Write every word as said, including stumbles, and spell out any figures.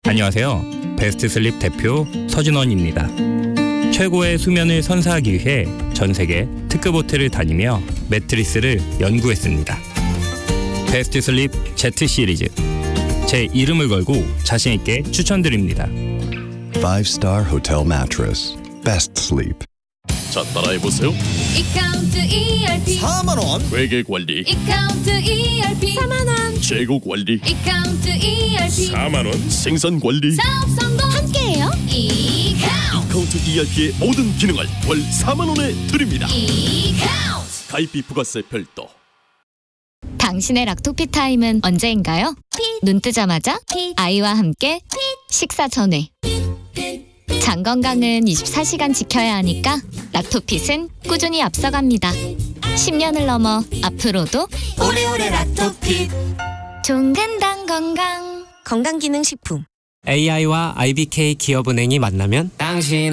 안녕하세요. 베스트 슬립 대표 서준원입니다. 최고의 수면을 선사하기 위해 전 세계 특급 호텔을 다니며 매트리스를 연구했습니다. 베스트 슬립 Z 시리즈. 제 이름을 걸고 자신 있게 추천드립니다. Five Star Hotel Mattress. Best Sleep. 자, 따라해보세요. 이카운트 이알피 사만 원. 회계 관리. 이카운트 이알피 사만 원 재고 관리. 이카운트 이알피 사만 원. 생산 관리. 사업 성공 함께해요. 이카운트 카운트 이알피의 모든 기능을 월 사만 원에 드립니다. 이카운트 가입비 부가세 별도. 당신의 락토피 타임은 언제인가요? 눈 뜨자마자 아이와 함께 식사 전에. 장 건강은 이십사 시간 지켜야 하니까 락토핏은 꾸준히 앞서갑니다. 십 년을 넘어 앞으로도 오래오래 락토핏 종근당 건강 건강기능식품 에이아이와 아이비케이 기업은행이 만나면 당신